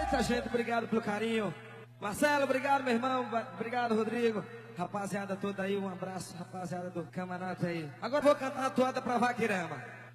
Eita, gente, obrigado pelo carinho. Marcelo, obrigado, meu irmão. Obrigado, Rodrigo. Rapaziada toda aí, um abraço, rapaziada do Camarada aí. Agora vou cantar a toada pra Vaquirama.